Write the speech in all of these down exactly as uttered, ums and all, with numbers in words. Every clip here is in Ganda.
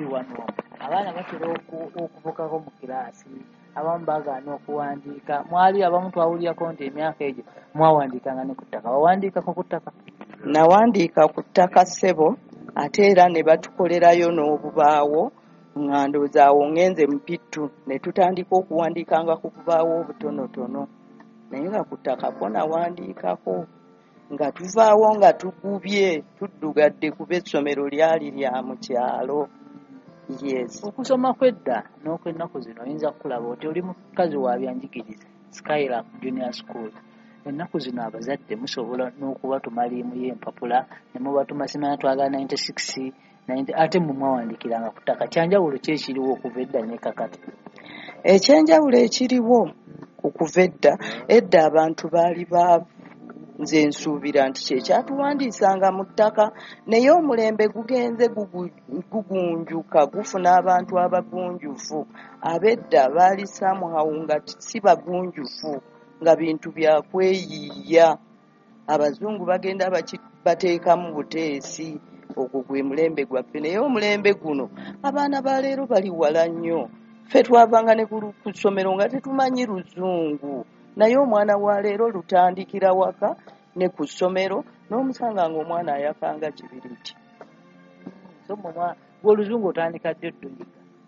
wano abaana batera okuvukako mu kiraasi abamu bagaana okuwandiika mwali abamu twawulyako nti emyaka egyo mwawandiikanga ne ku ttaka wawandiikako ku ttaka nawandiika ku ttaka ssebo ate era ne batukolerayo n'obubaawo nga ndowooza awo ngenze mpittu ne tutandika okuwandiikanga ku bubaawo obutonotono naye nga ku ttaka ko nawandiikako nga tuvaawo nga tugubye tuddugadde kuba essomero lyali lya mu kyalo. Yes. Okusoma kwedda n'okwennaku zino oyinza kulaba oti oli mukazi wa byanjigiriza Skylark Junior School. Ennaku zino abazadde musobola n'okuba tumaliimu y'empapula ne muba tumasimana twagala ninety-six ninety ate mu mwawandiikiranga ku ttaka. Kyanjawulo ki ekiriwo okuva edda ne kakati? Ekyenjawulo ekiriwo okuva edda edda abantu baali baavu. Nze nsuubira nti kyekyatuwandiisanga mu ttaka naye omulembe gugenze gugunjuka gufuna abantu abagunjufu. Ab'edda baali somehow nga si bagunjufu nga bintu bya kweyiiya. Abazungu bagenda bateekamu buteesi ogwo gwe mulembe gwaffe naye omulembe guno abaana ba leero bali wala nnyo. Ffe twavanga ne ku ssomero nga tetumanyi Luzungu naye omwana wa leero lutandikira waka ne ku ssomero n'omusanga ng'omwana ayakanga kibiriti. So mama Oluzungu otandika dde ddunyiga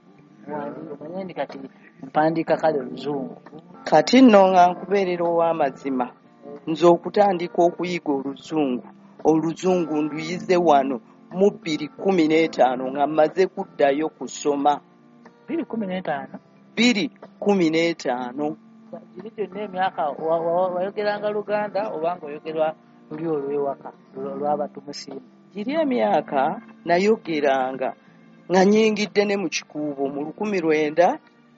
omanye kati mpandiika kale Luzungu. Kati nno nga nkubeerera ow'amazima nze okutandika okuyiga Oluzungu Oluzungu nduyize wano mu bbiri kkumi n'etaano nga mmaze kuddayo kusoma. bbiri kkumi n'etaano bbiri kkumi n'etaano Giri gyonna emyaka wayogeranga Luganda obanga oyogerwa luli olw'ewaka olw'abatumusiimu? Giri emyaka nayogeranga nga nyingidde ne mu kikuubo mu lukumi lwenda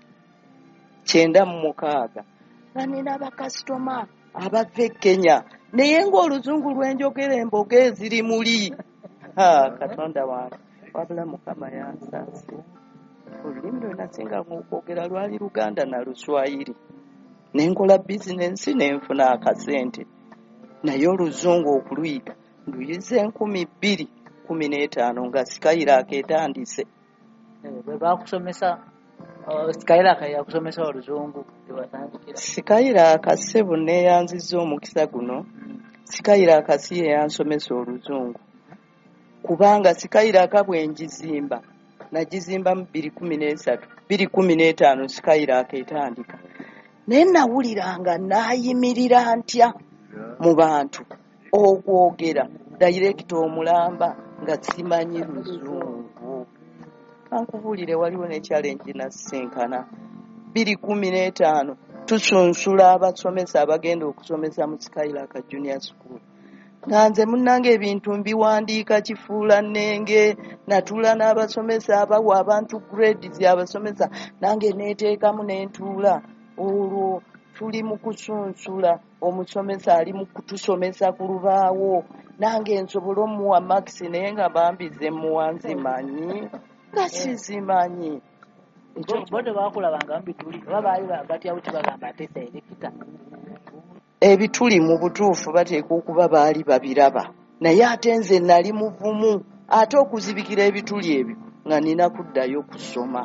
kyenda mu mukaaga nga nina bakasitoma abava e Kenya naye ng'Oluzungu lwenjogera emboga eziri muli. Katonda wange wabula Mukama yansaase. Olulimi lwe nasinga okwogera lwali Luganda na Luswayiri. Nenkola bizinensi nenfuna akasente naye Oluzungu okuluyiga nduyize enkumi bbiri kkumi n'etaano nga Skylark etandise. Bwe bakusomesa Skylark yakusomesa Oluzungu tewatandikira? Skylark ssebo neeyanzizza omukisa guno. Skylark si ye yansomesa Oluzungu kubanga Skylark bwe njizimba nagizimba mu bbiri kkumi n'esatu bbiri kkumi n'etaano Skylark etandika. Naye nawuliranga naayimirira ntya mu bantu okwogera dayirekita omulamba nga simanyi Luzungu. Kankubuulire waliwo ne challenge nasisinkana bbiri kkumi n'etaano tusunsula abasomesa abagenda okusomesa mu Skylark Junior School. Nga nze munnange ebintu mbiwandiika kifuula nnenge natuula n'abasomesa abawa abantu grades abasomesa nange neeteekamu n'entuula. Olwo tuli mu kusunsula omusomesa ali mu kutusomesa ku lubaawo nange nsobola omuwa makisi naye nga bambize muwanzi manyi nga sizimanyi. Bo tebakulabanga mu bituli oba baali batyawo kibagamba ate dayirekita? Ebituli mu butuufu bateeka okuba baali babiraba naye ate nze nali muvumu ate okuzibikira ebituli ebyo nga nina kuddayo kusoma.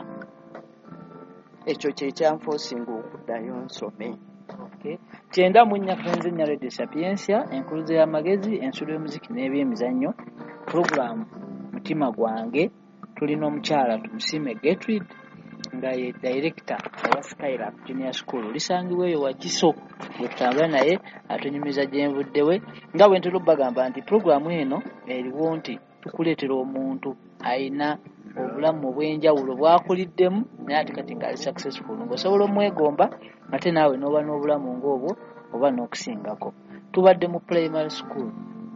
Ekyo kyekyanfoosinga okuddayo nsome. Kyenda mu nnya Fenzinya Radio Sapiensia, enkuluze y'amagezi, ensulo y'omuziki n'ebyemizannyo, puroguramu Mutima gwange. Tulina omukyala Tumusiime Gertrude nga ye dayirekita owa Skylark Junior School. Lisangibwa eyo Wakiso bwe tutambula naye atunyumiza gye nvuddewe nga bwe ntera obbagamba nti puroguramu eno eriwo nti tukuleetera omuntu ayina obulamu obw'enjawulo bwakuliddemu naye ate kati ng'ali successful ng'osobola omwegomba ate naawe n'oba n'obulamu ng'obwo oba n'okusingako. Tubadde mu primary school.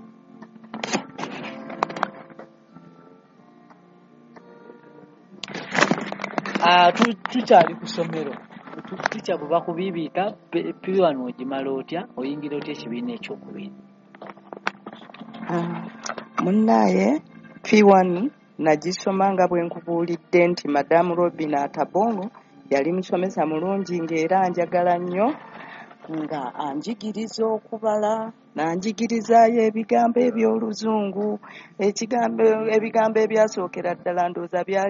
Ah, tukyali ku ssomero. Tucha bwe bakubiibiika P one ogimala otya oyingira otya ekibiina ekyokubiri? Munnaaye P one nagisoma nga bwe nkubuulidde nti Madamu Robina Atabongo yali musomesa mulungi ng'era anjagala nnyo nga anjigiriza okubala n'anjigirizaayo ebigambo eby'Oluzungu. Ekigambo ebigambo ebyasookera ddala ndowooza byali